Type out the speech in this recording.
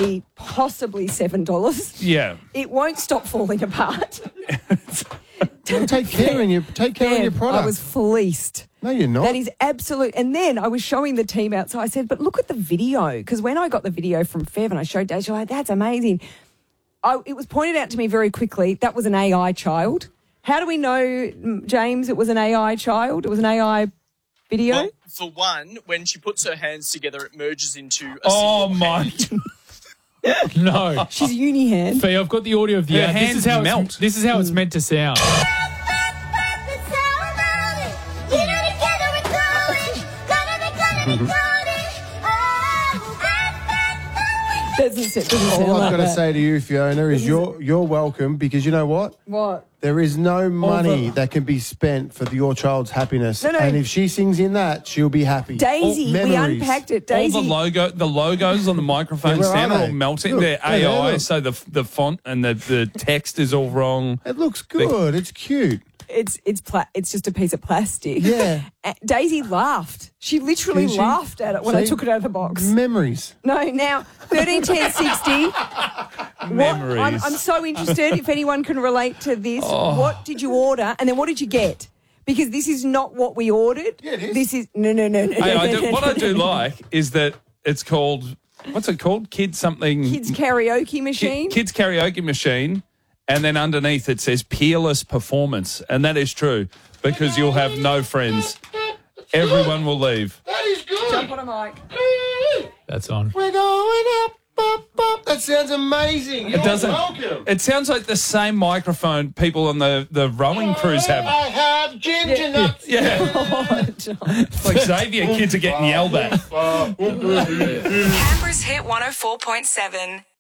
be possibly $7. Yeah. It won't stop falling apart. Well, take care of your product. I was fleeced. No, you're not. That is absolute. And then I was showing the team outside. I said, but look at the video. Because when I got the video from Fev and I showed Daisy, like, that's amazing. It was pointed out to me very quickly that was an AI child. How do we know, James, it was an AI child? It was an AI video? Well, for one, when she puts her hands together, it merges into a Oh, single my. hand. No. She's uni hand. Fee, I've got the audio of the Her ad. hands melt. This is how it's meant to sound. Doesn't All sound I've like got to that. say to you, Fiona, is you're welcome, because you know what? What? There is no money the- that can be spent for your child's happiness. No. And if she sings in that, she'll be happy. Daisy, we Memories. unpacked it. All Daisy. the logos on the microphone Yeah, where stand are are all they? melting. Look, They're there they AI, are. so the font and the text is all wrong. It looks good. It's cute. It's just a piece of plastic. Yeah. Daisy laughed. She literally Did she? laughed at it when I See? took it out of the box. Memories. No, now 13, 10, 60. Memories. I'm so interested if anyone can relate to this. Oh. What did you order and then what did you get? Because this is not what we ordered. Yeah, it is. This is no. Hey, what I do like is that it's called, what's it called? Kids something. Kids karaoke machine. Kids karaoke machine. And then underneath it says peerless performance. And that is true because you'll have no friends. Everyone will leave. That is good. Jump on a mic. That's on. We're going up, up, up. That sounds amazing. You're welcome. It sounds like the same microphone people on the rowing cruise have. I have ginger nuts. Yeah. Oh, John. It's like Xavier kids are getting yelled at. Canberra's Hit 104.7.